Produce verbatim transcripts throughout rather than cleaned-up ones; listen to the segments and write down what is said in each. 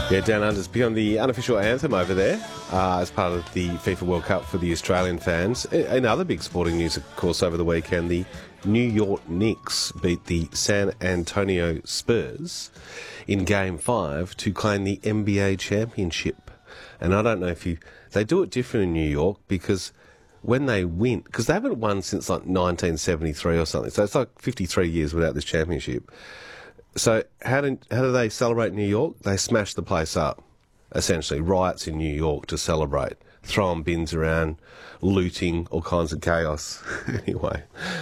Yeah, Down Under's beyond the unofficial anthem over there uh, as part of the FIFA World Cup for the Australian fans. In other big sporting news, of course, over the weekend, the New York Knicks beat the San Antonio Spurs in Game five to claim the N B A championship. And I don't know if you... They do it different in New York because when they win... Because they haven't won since like nineteen seventy-three or something. So it's like fifty-three years without this championship. So how do, how do they celebrate in New York? They smash the place up, essentially. Riots in New York to celebrate. Throwing bins around, looting, all kinds of chaos. Anyway,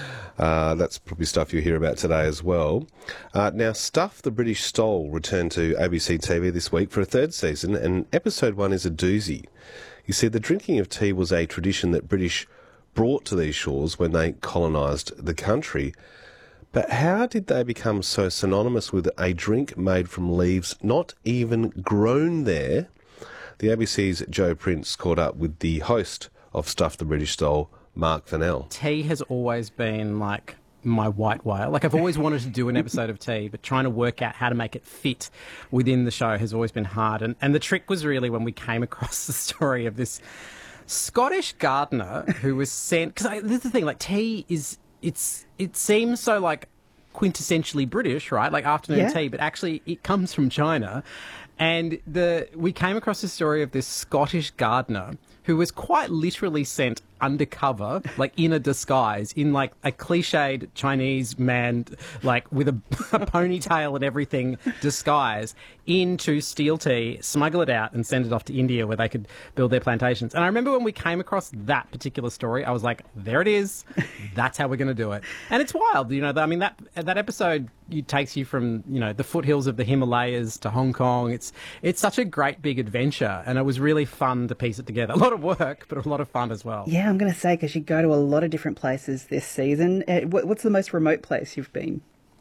uh, that's probably stuff you'll hear about today as well. Uh, now, Stuff the British Stole returned to A B C T V this week for a third season, and episode one is a doozy. You see, the drinking of tea was a tradition that British brought to these shores when they colonised the country. But how did they become so synonymous with a drink made from leaves not even grown there? The A B C's Joe Prince caught up with the host of Stuff the British Stole, Mark Fennell. Tea has always been like my white whale. Like I've always wanted to do an episode of tea, but trying to work out how to make it fit within the show has always been hard. And, and the trick was really when we came across the story of this Scottish gardener who was sent... Because this is the thing, like tea is... It's it seems so like quintessentially British, right? Like afternoon yeah. tea, but actually it comes from China. And the we came across the story of this Scottish gardener who was quite literally sent undercover, like in a disguise, in like a cliched Chinese man, like with a, a ponytail and everything, disguise, in to steal tea, smuggle it out and send it off to India where they could build their plantations. And I remember when we came across that particular story, I was like, there it is. That's how we're going to do it. And it's wild, you know, I mean, that that episode it takes you from, you know, the foothills of the Himalayas to Hong Kong. It's, it's such a great big adventure and it was really fun to piece it together. A lot of work, but a lot of fun as well. Yeah, I'm going to say, because you go to a lot of different places this season. Uh, what's the most remote place you've been?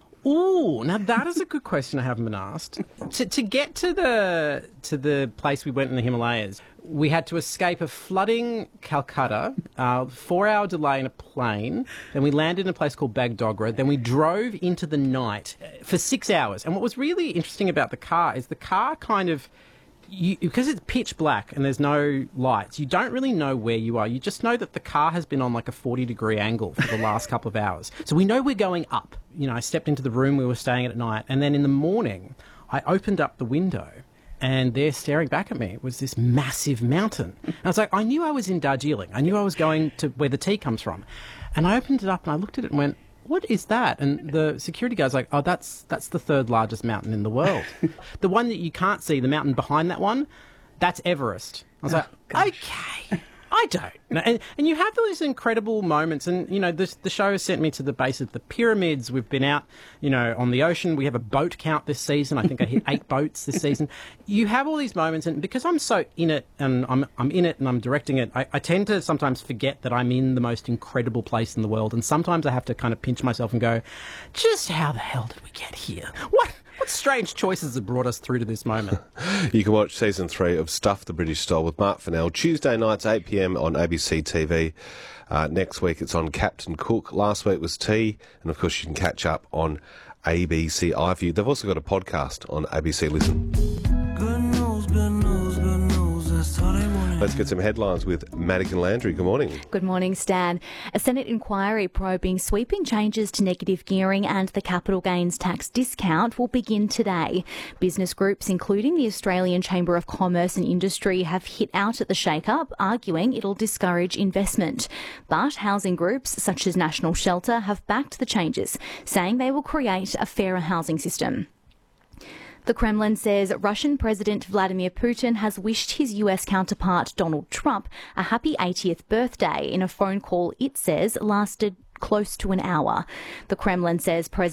Oh, now that is a good question I haven't been asked. to, to get to the to the place we went in the Himalayas, we had to escape a flooding Calcutta, uh, four-hour delay in a plane. Then we landed in a place called Bagdogra. Then we drove into the night for six hours. And what was really interesting about the car is the car kind of... You, because it's pitch black and there's no lights, you don't really know where you are. You just know that the car has been on like a forty degree angle for the last couple of hours. So we know we're going up. You know, I stepped into the room we were staying at at night, and then in the morning, I opened up the window, and there staring back at me was this massive mountain. And I was like, I knew I was in Darjeeling. I knew I was going to where the tea comes from. And I opened it up and I looked at it and went, what is that? And the security guy's like, oh, that's that's the third largest mountain in the world. The one that you can't see, the mountain behind that one, that's Everest. I was oh, like, gosh. Okay, I don't. And, and you have those incredible moments. And, you know, the, the show has sent me to the base of the pyramids. We've been out, you know, on the ocean. We have a boat count this season. I think I hit eight boats this season. You have all these moments. And because I'm so in it and I'm I'm in it and I'm directing it, I, I tend to sometimes forget that I'm in the most incredible place in the world. And sometimes I have to kind of pinch myself and go, just how the hell did we get here? What? What strange choices have brought us through to this moment? You can watch season three of Stuff the British Stole with Mark Fennell Tuesday nights, eight p m on A B C T V. Uh, next week it's on Captain Cook. Last week was Tea. And of course you can catch up on A B C iView. They've also got a podcast on A B C Listen. Good news, good news, good news. That's all they want. Let's get some headlines with Madigan Landry. Good morning. Good morning, Stan. A Senate inquiry probing sweeping changes to negative gearing and the capital gains tax discount will begin today. Business groups, including the Australian Chamber of Commerce and Industry, have hit out at the shake-up, arguing it'll discourage investment. But housing groups such as National Shelter have backed the changes, saying they will create a fairer housing system. The Kremlin says Russian President Vladimir Putin has wished his U S counterpart Donald Trump a happy eightieth birthday in a phone call it says lasted close to an hour. The Kremlin says President